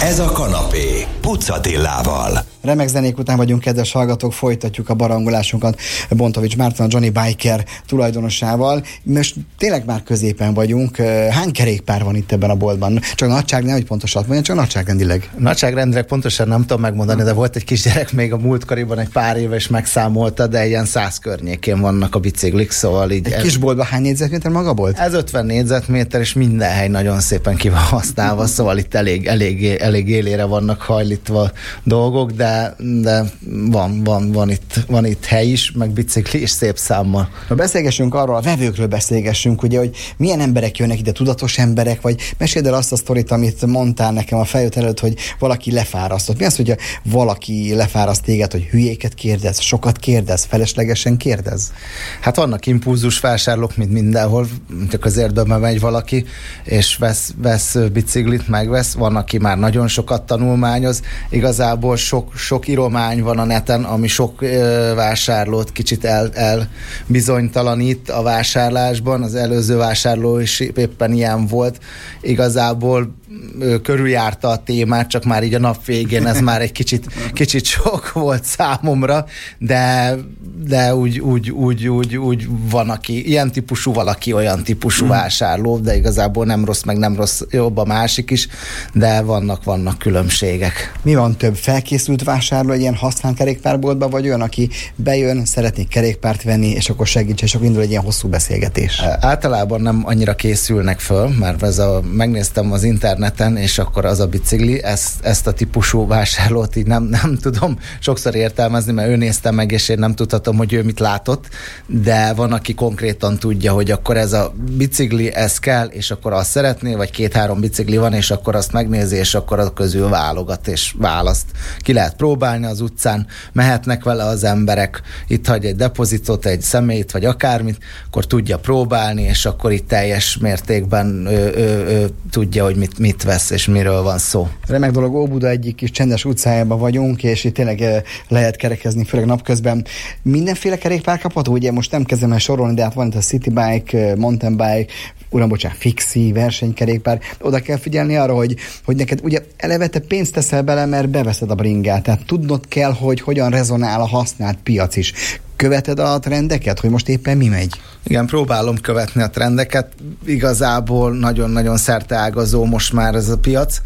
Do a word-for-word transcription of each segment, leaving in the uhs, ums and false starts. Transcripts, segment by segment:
Ez a kanapé Puc Attilával. Remek zenék után vagyunk, kedves hallgatók, folytatjuk a barangolásunkat Bontovics Márton, a Johnny Biker tulajdonosával. Most tényleg már középen vagyunk. Hány kerékpár van itt ebben a boltban? Csak nagyságrend, hogy pontosat mondja, csak nagyságrendileg. Nagyságrendileg pontosan nem tudom megmondani, de volt egy kisgyerek még a múltkoriban egy pár éve, és megszámolta, de ilyen száz környékén vannak a biciklik, szóval így... Egy ez... kis boltban hány négyzetméter maga bolt? Ez ötven négyzetméter, és minden hely nagyon szépen ki van használva, szóval itt elég, elég, elég élére vannak hajlítva dolgok, de de van, van, van, itt, van itt hely is, meg bicikli is szép számmal. Na, beszélgessünk arról, a vevőkről beszélgessünk, ugye, hogy milyen emberek jönnek ide, tudatos emberek, vagy meséld el azt a sztorit, amit mondtál nekem a feljött előtt, hogy valaki lefárasztott. Mi az, hogy valaki lefáraszt téged, hogy hülyéket kérdez, sokat kérdez, feleslegesen kérdez? Hát vannak impulzus vásárlók, mint mindenhol, csak az értben megy valaki, és vesz, vesz biciklit, megvesz. Van, aki már nagyon sokat tanulmányoz. Igazából sok Sok íromány van a neten, ami sok ö, vásárlót kicsit el, elbizonytalanít a vásárlásban. Az előző vásárló is éppen ilyen volt. Igazából ö, körüljárta a témát, csak már így a nap végén ez már egy kicsit, kicsit sok volt számomra, de, de úgy, úgy, úgy, úgy, úgy van, aki ilyen típusú, valaki olyan típusú vásárló, de igazából nem rossz, meg nem rossz, jobb a másik is, de vannak, vannak különbségek. Mi van több? Felkészült vásárló egy ilyen használt kerékpárboltba, vagy olyan, aki bejön, szeretnék kerékpárt venni, és akkor segíts, és akkor indul egy ilyen hosszú beszélgetés? Általában nem annyira készülnek föl, mert ez a, megnéztem az interneten, és akkor az a bicikli, ezt, ezt a típusú vásárlót így nem, nem tudom sokszor értelmezni, mert ő nézte meg, és én nem tudhatom, hogy ő mit látott, de van, aki konkrétan tudja, hogy akkor ez a bicikli, ez kell, és akkor azt szeretné, vagy két-három bicikli van, és akkor azt megnézi, és akkor a közül válogat, és választ. Ki lehet próbálni az utcán, mehetnek vele az emberek, itt hagy egy depozitot, egy személyt, vagy akármit, akkor tudja próbálni, és akkor itt teljes mértékben ő, ő, ő tudja, hogy mit, mit vesz, és miről van szó. Remek dolog, Óbuda egyik kis csendes utcájában vagyunk, és itt tényleg lehet kerekezni, főleg napközben. Mindenféle kerékpár kapható, ugye most nem kezdem el sorolni, de hát van itt a City Bike, Mountain Bike, uram, bocsánat, fixi, versenykerékpár. Oda kell figyelni arra, hogy, hogy neked ugye eleve te pénzt teszel bele, mert beveszed a bringát. Tehát tudnod kell, hogy hogyan rezonál a használt piac is. Követed a trendeket, hogy most éppen mi megy? Igen, próbálom követni a trendeket. Igazából nagyon-nagyon szerteágazó most már ez a piac.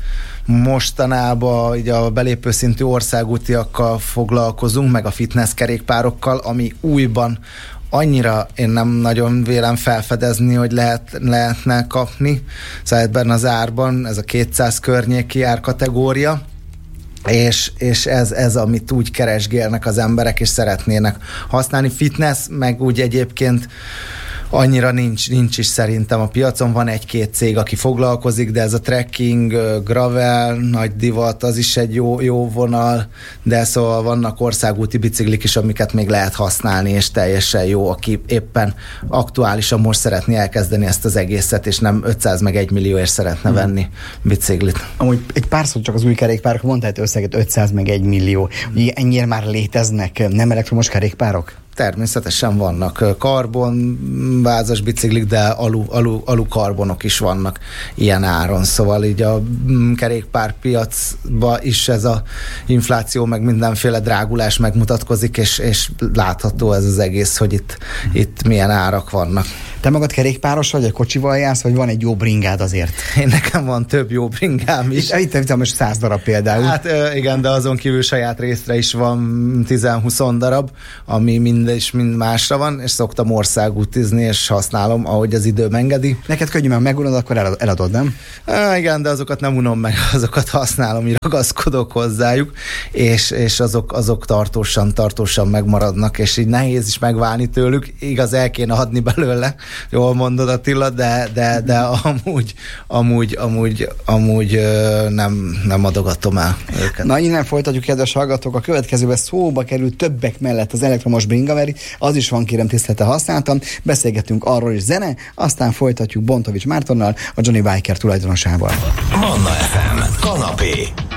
Mostanában ugye a belépőszintű országútiakkal foglalkozunk, meg a fitness kerékpárokkal, ami újban annyira én nem nagyon vélem felfedezni, hogy lehet, lehetne kapni. Szóval ebben az árban ez a kétszáz környéki árkategória, és, és ez, ez, amit úgy keresgélnek az emberek, és szeretnének használni. Fitness, meg úgy egyébként annyira nincs, nincs is szerintem a piacon. Van egy-két cég, aki foglalkozik, de ez a trekking, gravel, nagy divat, az is egy jó, jó vonal, de szóval vannak országúti biciklik is, amiket még lehet használni, és teljesen jó, aki éppen aktuálisan most szeretné elkezdeni ezt az egészet, és nem ötszáz meg egy millióért szeretne venni biciklit. Amúgy egy párszor csak az új kerékpárok, mondtál összeget ötszáz meg egy millió. Ugye ennyire már léteznek nem elektromos kerékpárok? Természetesen vannak karbonvázas biciklik, de alu, alu, alu karbonok is vannak ilyen áron. Szóval így a kerékpárpiacban is ez a infláció, meg mindenféle drágulás megmutatkozik, és, és látható ez az egész, hogy itt, itt milyen árak vannak. Te magad kerékpáros vagy, a kocsival jársz, vagy van egy jó bringád azért? Én nekem van több jó bringám is. Itt itt most száz darab például. Hát igen, de azon kívül saját részre is van tíz-húsz darab, ami mind és mind másra van, és szoktam országútizni, és használom, ahogy az időm engedi. Neked könnyű, mert megunod, akkor eladod, nem? Há, igen, de azokat nem unom meg, azokat használom, így ragaszkodok hozzájuk, és, és azok, azok tartósan, tartósan megmaradnak, és így nehéz is megválni tőlük. Igaz, el kéne adni belőle, jól mondod, Attila, de, de, de amúgy, amúgy, amúgy, amúgy nem, nem adogatom el őket. Na, innen folytatjuk, kedves hallgatók, a következőben szóba kerül többek mellett az elektromos bringa, mert az is van, kérem tisztelete, használtam. Beszélgetünk arról is, zene, aztán folytatjuk Bontovics Mártonnal, a Johnny Biker tulajdonosával. Manna ef em, kanapé.